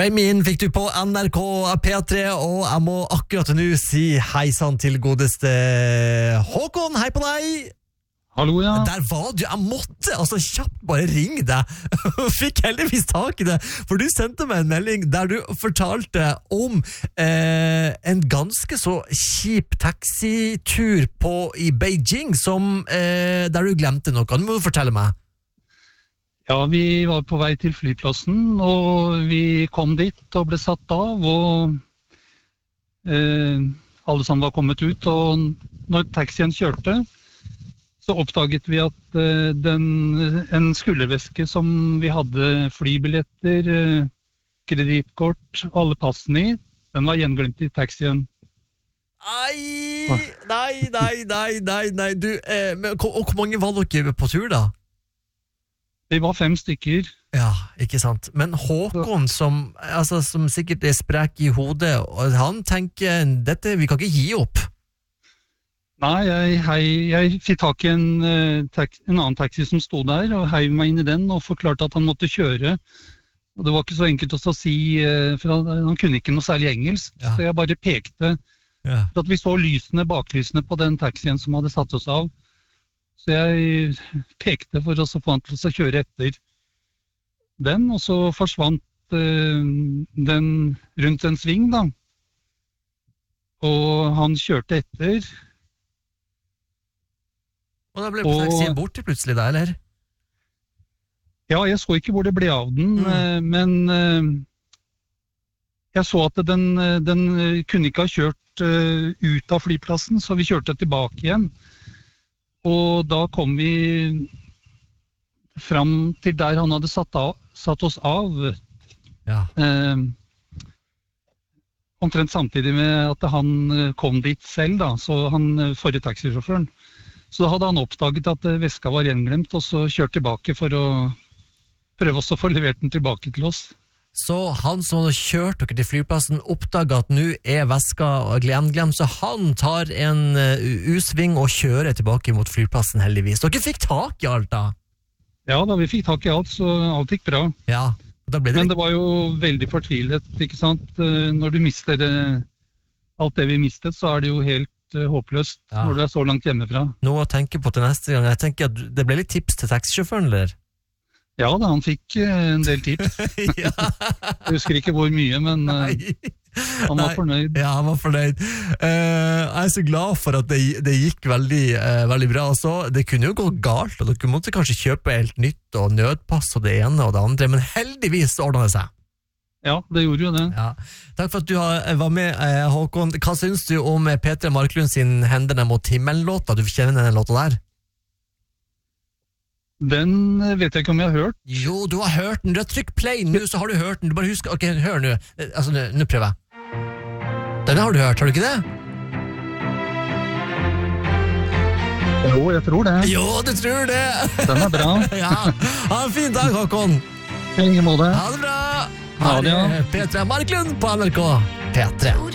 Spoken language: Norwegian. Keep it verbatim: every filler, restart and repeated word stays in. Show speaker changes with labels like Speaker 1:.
Speaker 1: Remy In fikk du på N R K P tre, og jeg må akkurat nå si hei sann til godeste Håkon, hei på deg!
Speaker 2: Hallo, ja.
Speaker 1: Der var du, jeg måtte altså kjapt bare ringe deg, fikk heldigvis tak i det, for du sendte meg en melding der du fortalte om eh, en ganske så kjip taxitur på, i Beijing, som, eh, der du glemte noe, nå må du fortelle meg.
Speaker 2: Ja, vi var på vei til flyplassen, og vi kom dit og ble satt av, og eh, alle sammen var kommet ut, og når taxien kjørte, så oppdaget vi at uh, den, en skulderveske som vi hadde flybilletter, uh, kredittkort, alle passene i, den var gjenglemt i taxien.
Speaker 1: Nei, nei, nei, nei, nei, nei. Du, eh, men, og hvor mange var dere på tur da?
Speaker 2: Vi var fem stykker.
Speaker 1: Ja, ikke sant. Men Håkon, som, altså, som sikkert er sprek i hodet, han tenker, dette, vi kan ikke gi opp.
Speaker 2: Nei, jeg, hei, jeg fikk tak i en, uh, taxi, en annen taxi som stod der, og heiv meg inn i den, og forklarte at han måtte kjøre. Og det var ikke så enkelt å si, uh, for han, han kunne ikke noe særlig engelsk, ja. Så jeg bare pekte, ja. For at vi så lysene, baklysene på den taxien som hadde satt oss av. Så jeg pekte for oss å få han til å kjøre etter den, og så forsvant uh, den rundt en sving da. Og han kjørte etter.
Speaker 1: Og da ble taxien borte plutselig da, eller?
Speaker 2: Ja, jeg så ikke hvor det ble av den, mm. men jeg så at den, den kunne ikke ha kjørt ut av flyplassen, så vi kjørte tilbake igjen. Og da kom vi fram til der han hadde satt, av, satt oss av.
Speaker 1: Ja.
Speaker 2: Eh, omtrent samtidig med at han kom dit selv, da, så han forrige taxisjåføren. Så da hadde han oppdaget at veska var gjenglemt, og så kjørt tilbake for å prøve også å få levert den tilbake til oss.
Speaker 1: Så han som hadde kjørt dere til flyplassen oppdaget at nå er veska gjenglemt, så han tar en U-sving og kjører tilbake mot flyplassen heldigvis. Dere fikk tak i alt da?
Speaker 2: Ja da, vi fikk tak i alt, så alt gikk bra.
Speaker 1: Ja, da ble det...
Speaker 2: Men det var jo veldig fortvilet, ikke sant? Når du mister alt det vi mistet, så er det jo helt håpløst, ja. Når du er så langt hjemmefra.
Speaker 1: Noe å tenke på til neste gang. Jeg tenker at det ble litt tips til taxisjåføren, eller?
Speaker 2: Ja da, han fikk en del tips. Ja. Jeg husker ikke hvor mye, men Nei. Han var Nei. fornøyd.
Speaker 1: Ja, han var fornøyd. Uh, jeg er så glad for at det, det gikk veldig, uh, veldig bra. Altså, det kunne jo gå galt, og dere måtte kanskje kjøpe helt nytt og nødpass og det ene og det andre, men heldigvis ordnet det seg.
Speaker 2: Ja, det gjorde jo det.
Speaker 1: Ja. Takk for at du var med, Håkon. Hva synes du om P tre Marklund sin Hendene mot himmelen-låta? Du kjenner den låta der?
Speaker 2: Den vet jeg ikke om jeg har hørt.
Speaker 1: Jo, du har hørt den. Du har trykt play nå, så har du hørt den. Du bare husker, ok, hør nå. Altså, nå prøver jeg. Den har du hørt, har du ikke det?
Speaker 2: Jo, jeg tror det.
Speaker 1: Jo, du tror det.
Speaker 2: Den er bra.
Speaker 1: Ja, ha en fin dag, Håkon.
Speaker 2: I like måte.
Speaker 1: Ha det bra.
Speaker 2: Ha det, ja.
Speaker 1: P tre Marklund på N R K P tre.